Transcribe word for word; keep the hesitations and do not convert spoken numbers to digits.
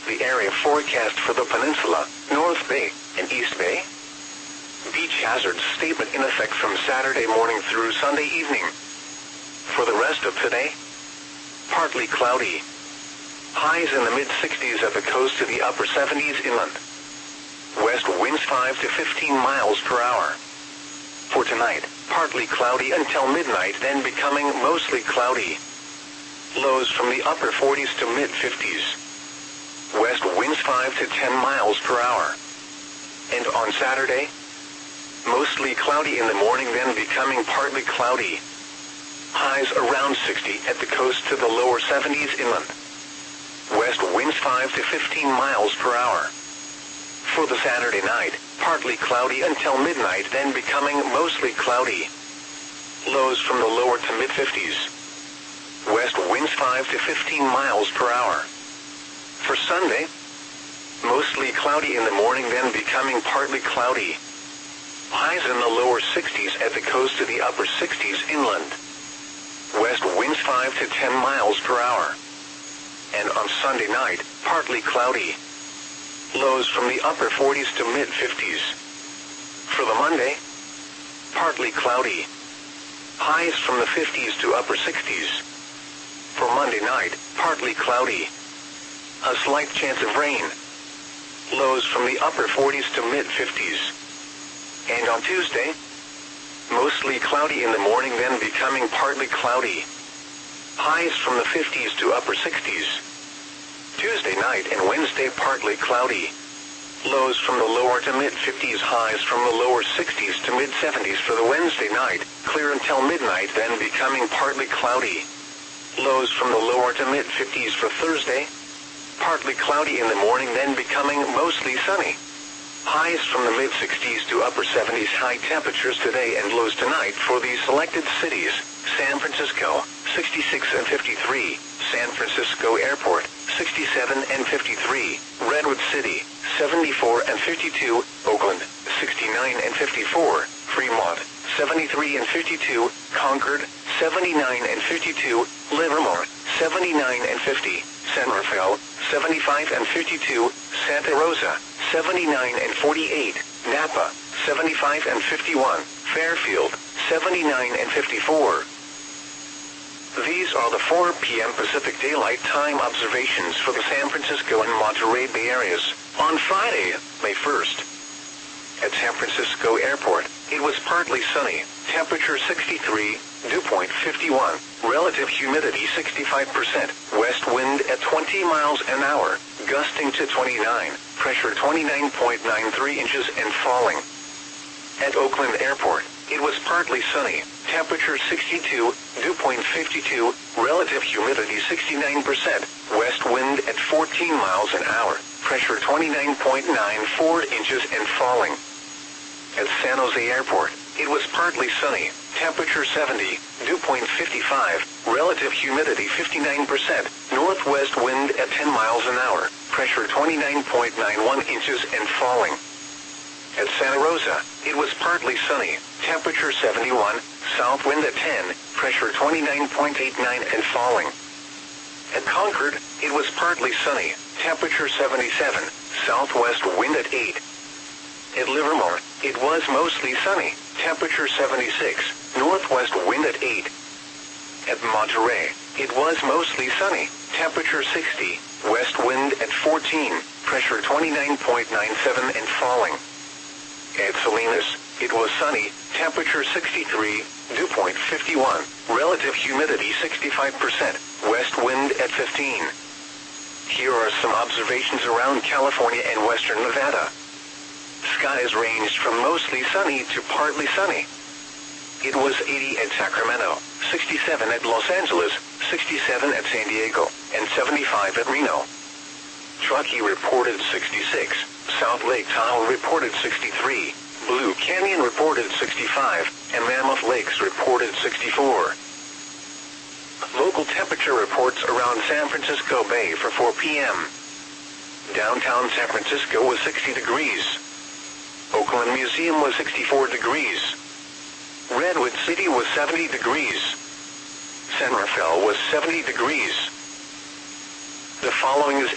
The area forecast for the peninsula, North Bay, and East Bay. Beach hazard statement in effect from Saturday morning through Sunday evening. For the rest of today, partly cloudy. Highs in the mid sixties at the coast to the upper seventies inland. West winds five to fifteen miles per hour. For tonight, partly cloudy until midnight, then becoming mostly cloudy. Lows from the upper forties to mid fifties. West winds five to ten miles per hour. And on Saturday, mostly cloudy in the morning, then becoming partly cloudy. Highs around sixty at the coast to the lower seventies inland. West winds five to fifteen miles per hour. For the Saturday night, partly cloudy until midnight, then becoming mostly cloudy. Lows from the lower to mid fifties. West winds five to fifteen miles per hour. For Sunday, mostly cloudy in the morning, then becoming partly cloudy. Highs in the lower sixties at the coast to the upper sixties inland. West winds five to ten miles per hour. And on Sunday night, partly cloudy. Lows from the upper forties to mid fifties. For the Monday, partly cloudy. Highs from the fifties to upper sixties. For Monday night, partly cloudy. A slight chance of rain. Lows from the upper forties to mid fifties. And on Tuesday, mostly cloudy in the morning, then becoming partly cloudy. Highs from the fifties to upper sixties. Tuesday night and Wednesday partly cloudy. Lows from the lower to mid fifties, highs from the lower sixties to mid seventies for the Wednesday night, clear until midnight, then becoming partly cloudy. Lows from the lower to mid fifties for Thursday. Partly cloudy in the morning, then becoming mostly sunny. Highs from the mid sixties to upper seventies, high temperatures today and lows tonight for these selected cities: San Francisco, sixty-six and fifty-three, San Francisco Airport, sixty-seven and fifty-three, Redwood City, seventy-four and fifty-two, Oakland, sixty-nine and fifty-four, Fremont, seventy-three and fifty-two, Concord, seventy-nine and fifty-two, Livermore, seventy-nine and fifty, San Rafael, seventy-five and fifty-two, Santa Rosa, seventy-nine and forty-eight, Napa, seventy-five and fifty-one, Fairfield, seventy-nine and fifty-four. These are the four p m Pacific Daylight Time observations for the San Francisco and Monterey Bay areas on Friday, May first. At San Francisco Airport, it was partly sunny, temperature sixty-three, dew point fifty-one, relative humidity sixty-five percent, west wind at twenty miles an hour, gusting to twenty-nine, pressure twenty-nine point nine three inches and falling. At Oakland Airport, it was partly sunny, temperature sixty-two, dew point fifty-two, relative humidity sixty-nine percent, west wind at fourteen miles an hour, pressure twenty-nine point nine four inches and falling. At San Jose Airport, it was partly sunny, temperature seventy, dew point fifty-five, relative humidity fifty-nine percent, northwest wind at ten miles an hour, pressure twenty-nine point nine one inches and falling. At Santa Rosa, it was partly sunny, temperature seventy-one, south wind at ten, pressure twenty-nine point eight nine and falling. At Concord, it was partly sunny, temperature seventy-seven, southwest wind at eight. At Livermore, it was mostly sunny, temperature seventy-six, northwest wind at eight. At Monterey, it was mostly sunny, temperature sixty, west wind at fourteen, pressure twenty-nine point nine seven and falling. At Salinas, it was sunny, temperature sixty-three, dew point fifty-one, relative humidity sixty-five percent, west wind at fifteen. Here are some observations around California and western Nevada. Skies ranged from mostly sunny to partly sunny. It was eighty at Sacramento, sixty-seven at Los Angeles, sixty-seven at San Diego, and seventy-five at Reno. Truckee reported sixty-six, South Lake Tahoe reported sixty-three, Blue Canyon reported sixty-five, and Mammoth Lakes reported sixty-four. Local temperature reports around San Francisco Bay for four p m Downtown San Francisco was sixty degrees. Oakland Museum was sixty-four degrees. Redwood City was seventy degrees. San Rafael was seventy degrees. The following is